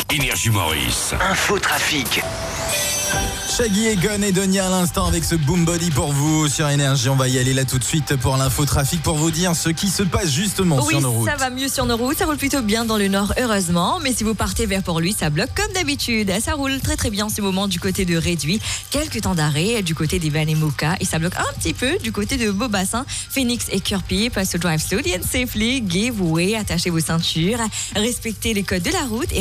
Énergie Maurice. Infotrafic. Shaggy, Egon et Donia à l'instant avec ce Boom Body pour vous sur Énergie. On va y aller là tout de suite pour l'infotrafic pour vous dire ce qui se passe justement sur nos routes. Oui, ça va mieux sur nos routes. Ça roule plutôt bien dans le nord, heureusement. Mais si vous partez vers Port-Louis, ça bloque comme d'habitude. Ça roule très très bien en ce moment du côté de Réduit. Quelques temps d'arrêt du côté des Vannes et Moka. Et ça bloque un petit peu du côté de Beaubassin, Phoenix et Kirby. So drive slowly and safely. Give way. Attachez vos ceintures. Respectez les codes de la route.